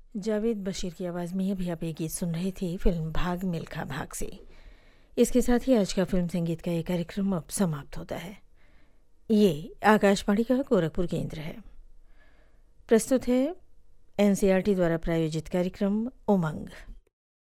जावेद बशीर की आवाज़ में अभी आप ये गीत सुन रहे थे फिल्म भाग मिल्खा भाग से। इसके साथ ही आज का फिल्म संगीत का ये कार्यक्रम अब समाप्त होता है। ये आकाशवाणी का गोरखपुर केंद्र है। प्रस्तुत है एनसीईआरटी द्वारा प्रायोजित कार्यक्रम उमंग।